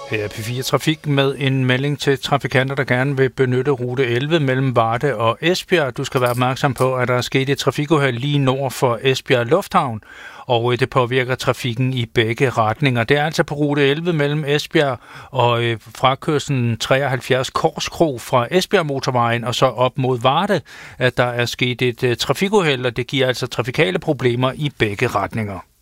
Her er P4 Trafik med en melding til trafikanter, der gerne vil benytte rute 11 mellem Varde og Esbjerg. Du skal være opmærksom på, at der er sket et trafikuheld lige nord for Esbjerg Lufthavn, og det påvirker trafikken i begge retninger. Det er altså på rute 11 mellem Esbjerg og frakørslen 73 Korskro fra Esbjerg Motorvejen og så op mod Varde, at der er sket et trafikuheld, og det giver altså trafikale problemer i begge retninger.